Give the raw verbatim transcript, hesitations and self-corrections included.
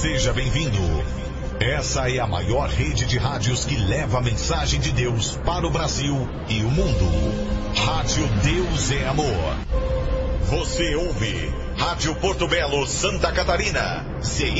Seja bem-vindo. Essa é a maior rede de rádios que leva a mensagem de Deus para o Brasil e o mundo. Rádio Deus é Amor. Você ouve Rádio Porto Belo, Santa Catarina.